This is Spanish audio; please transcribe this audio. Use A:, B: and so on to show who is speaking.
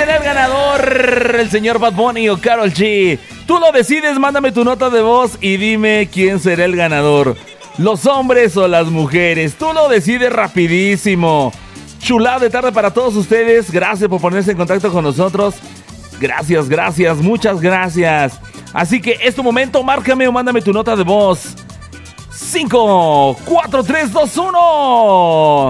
A: será el ganador? ¿El señor Bad Bunny o Karol G? Tú lo decides, mándame tu nota de voz y dime quién será el ganador. ¿Los hombres o las mujeres? Tú lo decides rapidísimo. Chulada de tarde para todos ustedes. Gracias por ponerse en contacto con nosotros. Gracias, muchas gracias. Así que es tu momento, márcame o mándame tu nota de voz. 5, 4, 3, 2, 1.